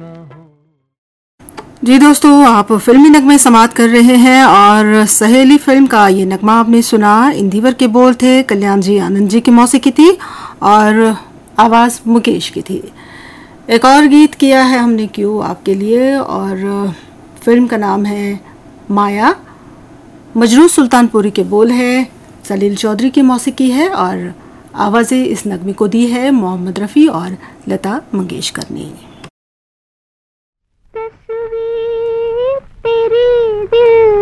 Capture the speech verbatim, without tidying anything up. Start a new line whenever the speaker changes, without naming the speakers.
जी दोस्तों, आप फिल्मी नगमे समाप्त कर रहे हैं और सहेली फिल्म का ये नगमा आपने सुना। इंदिवर के बोल थे, कल्याण जी आनंद जी की मौसीकी थी और आवाज़ मुकेश की थी। एक और गीत किया है हमने क्यों आपके लिए, और फिल्म का नाम है माया। मजरूह सुल्तानपुरी के बोल है, सलील चौधरी की मौसीकी है और आवाज़ें इस नगमे को दी है मोहम्मद रफ़ी और लता मंगेशकर ने।